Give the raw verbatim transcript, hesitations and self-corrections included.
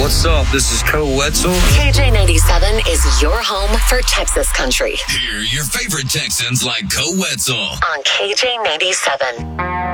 What's up? This is Ko Wetzel. K J ninety-seven is your home for Texas country. Hear your favorite Texans like Ko Wetzel on K J ninety-seven.